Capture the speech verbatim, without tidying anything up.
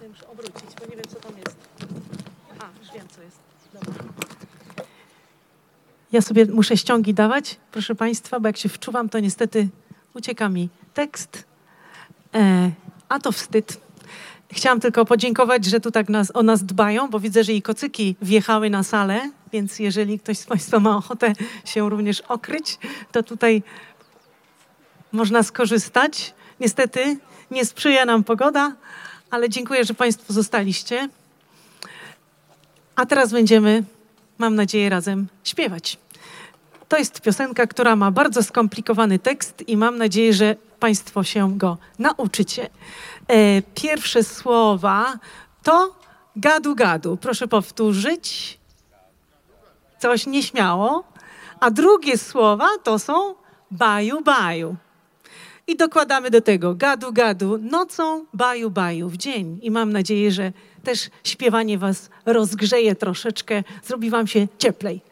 muszę obrócić, bo nie wiem, co tam jest. A, już wiem, co jest. Dobra. Ja sobie muszę ściągi dawać, proszę Państwa, bo jak się wczuwam, to niestety ucieka mi tekst, e, a to wstyd. Chciałam tylko podziękować, że tu tak nas, o nas dbają, bo widzę, że i kocyki wjechały na salę, więc jeżeli ktoś z Państwa ma ochotę się również okryć, to tutaj można skorzystać. Niestety nie sprzyja nam pogoda, ale dziękuję, że Państwo zostaliście. A teraz będziemy, mam nadzieję, razem śpiewać. To jest piosenka, która ma bardzo skomplikowany tekst i mam nadzieję, że Państwo się go nauczycie. E, pierwsze słowa to gadu gadu. Proszę powtórzyć. Coś nieśmiało. A drugie słowa to są baju baju. I dokładamy do tego gadu gadu nocą, baju baju w dzień. I mam nadzieję, że też śpiewanie was rozgrzeje troszeczkę, zrobi wam się cieplej.